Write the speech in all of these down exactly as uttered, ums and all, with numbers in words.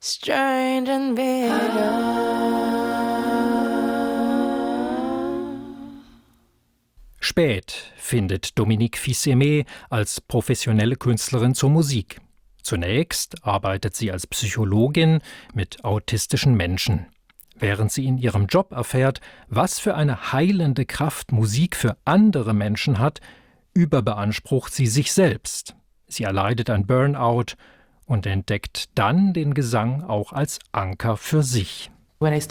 strange and bitter. Spät findet Dominique Fils-Aimé als professionelle Künstlerin zur Musik. Zunächst arbeitet sie als Psychologin mit autistischen Menschen. Während sie in ihrem Job erfährt, was für eine heilende Kraft Musik für andere Menschen hat, überbeansprucht sie sich selbst. Sie erleidet ein Burnout und entdeckt dann den Gesang auch als Anker für sich. Als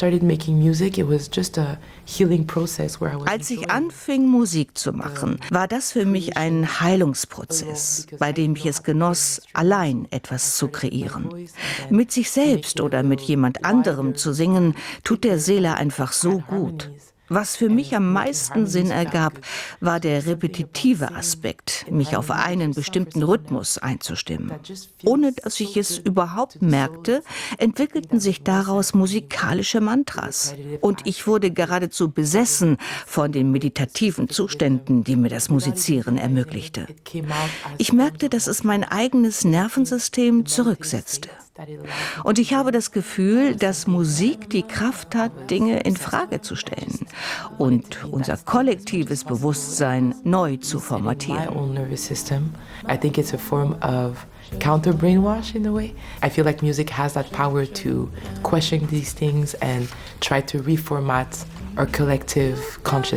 ich anfing, Musik zu machen, war das für mich ein Heilungsprozess, bei dem ich es genoss, allein etwas zu kreieren. Mit sich selbst oder mit jemand anderem zu singen, tut der Seele einfach so gut. Was für mich am meisten Sinn ergab, war der repetitive Aspekt, mich auf einen bestimmten Rhythmus einzustimmen. Ohne dass ich es überhaupt merkte, entwickelten sich daraus musikalische Mantras. Und ich wurde geradezu besessen von den meditativen Zuständen, die mir das Musizieren ermöglichte. Ich merkte, dass es mein eigenes Nervensystem zurücksetzte. Und ich habe das Gefühl, dass Musik die Kraft hat, Dinge in Frage zu stellen und unser kollektives Bewusstsein neu zu formatieren. I think it's a form of counter brainwash in a way. I feel like music has that power to question these things and try to reformat our collective consciousness.